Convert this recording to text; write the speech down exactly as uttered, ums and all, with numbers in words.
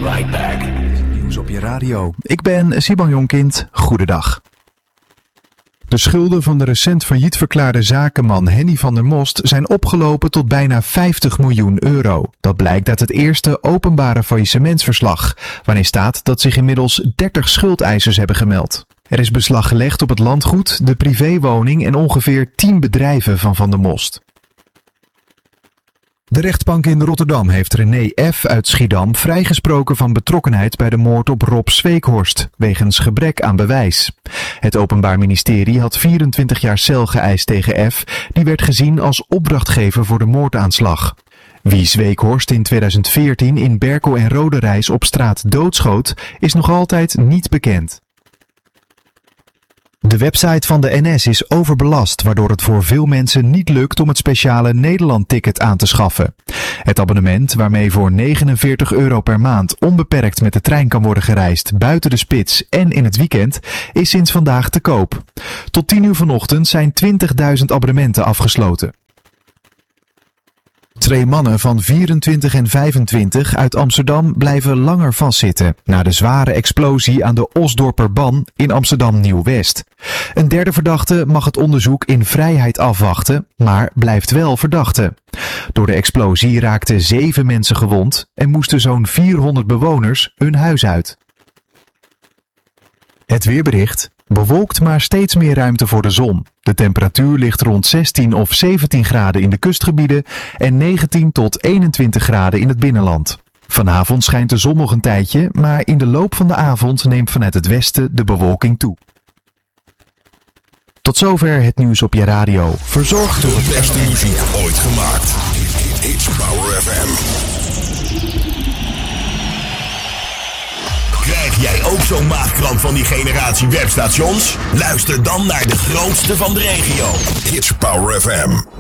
right back. Nieuws op je radio. Ik ben Siban Jonkind. Goedendag. De schulden van de recent failliet verklaarde zakenman Henny van der Most zijn opgelopen tot bijna vijftig miljoen euro. Dat blijkt uit het eerste openbare faillissementsverslag, waarin staat dat zich inmiddels dertig schuldeisers hebben gemeld. Er is beslag gelegd op het landgoed, de privéwoning en ongeveer tien bedrijven van Van der Most. De rechtbank in Rotterdam heeft René F. uit Schiedam vrijgesproken van betrokkenheid bij de moord op Rob Zweekhorst, wegens gebrek aan bewijs. Het Openbaar Ministerie had vierentwintig jaar cel geëist tegen F, die werd gezien als opdrachtgever voor de moordaanslag. Wie Zweekhorst in tweeduizend veertien in Berkel en Roderijs op straat doodschoot, is nog altijd niet bekend. De website van de N S is overbelast, waardoor het voor veel mensen niet lukt om het speciale Nederland-ticket aan te schaffen. Het abonnement, waarmee voor negenenveertig euro per maand onbeperkt met de trein kan worden gereisd buiten de spits en in het weekend, is sinds vandaag te koop. Tot tien uur vanochtend zijn twintigduizend abonnementen afgesloten. Twee mannen van vierentwintig en vijfentwintig uit Amsterdam blijven langer vastzitten na de zware explosie aan de Osdorperban in Amsterdam Nieuw-West. Een derde verdachte mag het onderzoek in vrijheid afwachten, maar blijft wel verdachte. Door de explosie raakten zeven mensen gewond en moesten zo'n vierhonderd bewoners hun huis uit. Het weerbericht. Bewolkt, maar steeds meer ruimte voor de zon. De temperatuur ligt rond zestien of zeventien graden in de kustgebieden en negentien tot eenentwintig graden in het binnenland. Vanavond schijnt de zon nog een tijdje, maar in de loop van de avond neemt vanuit het westen de bewolking toe. Tot zover het nieuws op je radio. Verzorgd door de beste muziek ooit gemaakt. It's Power F M. Krijg jij ook zo'n maagkramp van die generatie webstations? Luister dan naar de grootste van de regio. It's Power F M.